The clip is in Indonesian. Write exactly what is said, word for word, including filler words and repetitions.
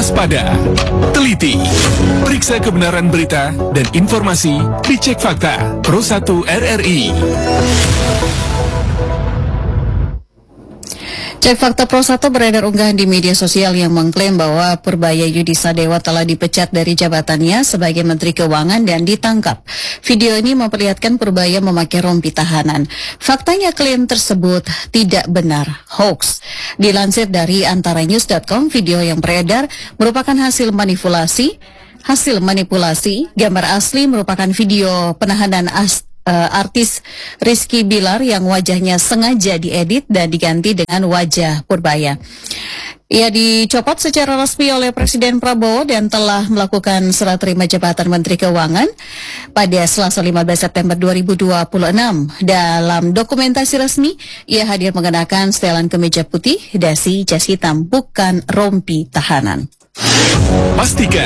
waspada, teliti, periksa kebenaran berita dan informasi, dicek fakta. Pro satu R R I. Cek Fakta Pro satu beredar unggahan di media sosial yang mengklaim bahwa Purbaya Yudi Sadewa telah dipecat dari jabatannya sebagai Menteri Keuangan dan ditangkap. Video ini memperlihatkan Purbaya memakai rompi tahanan. Faktanya klaim tersebut tidak benar, hoax. Dilansir dari antaranews dot com, video yang beredar merupakan hasil manipulasi. Hasil manipulasi, gambar asli merupakan video penahanan as Uh, artis Rizky Bilar yang wajahnya sengaja diedit dan diganti dengan wajah Purbaya. Ia dicopot secara resmi oleh Presiden Prabowo dan telah melakukan serah terima jabatan Menteri Keuangan pada Selasa lima belas September dua ribu dua puluh enam. Dalam dokumentasi resmi, ia hadir mengenakan setelan kemeja putih, dasi jas hitam, bukan rompi tahanan. Pastikan